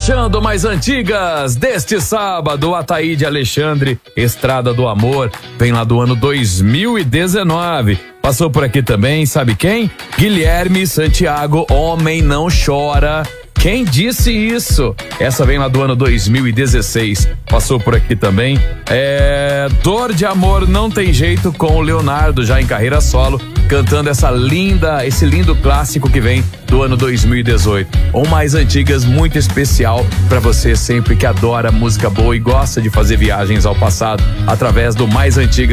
Fechando mais antigas deste sábado, Ataíde Alexandre, Estrada do Amor, vem lá do ano 2019. Passou por aqui também, sabe quem? Guilherme Santiago, Homem Não Chora. Quem disse isso? Essa vem lá do ano 2016. Passou por aqui também. Dor de Amor Não Tem Jeito, com o Leonardo, já em carreira solo, cantando esse lindo clássico que vem do ano 2018. Ou mais antigas, muito especial para você sempre que adora música boa e gosta de fazer viagens ao passado através do Mais Antigas.